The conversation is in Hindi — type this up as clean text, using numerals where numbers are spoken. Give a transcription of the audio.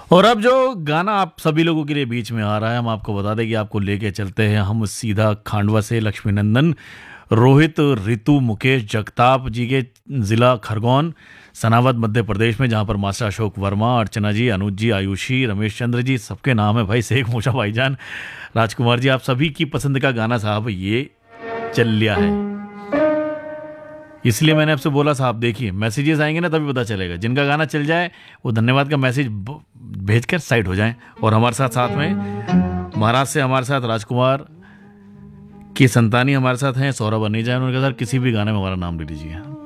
और अब जो गाना आप सभी लोगों के लिए बीच में आ रहा है, हम आपको बता दें कि आपको लेके चलते हैं हम सीधा खांडवा से लक्ष्मीनंदन, रोहित, रितु, मुकेश, जगताप जी के ज़िला खरगोन, सनावद मध्य प्रदेश में, जहाँ पर मास्टर अशोक वर्मा, अर्चना जी, अनुज जी, आयुषी, रमेश चंद्र जी, सबके नाम है भाई, शेख मूसा भाईजान, राजकुमार जी, आप सभी की पसंद का गाना साहब ये चल लिया है। इसलिए मैंने आपसे बोला साहब, देखिए मैसेजेस आएंगे ना तभी पता चलेगा, जिनका गाना चल जाए वो धन्यवाद का मैसेज भेजकर साइड हो जाएं। और हमारे साथ साथ में महाराज से हमारे साथ राजकुमार की संतानी हमारे साथ हैं, सौरभ अनीजा, उनके साथ किसी भी गाने में हमारा नाम ले लीजिए।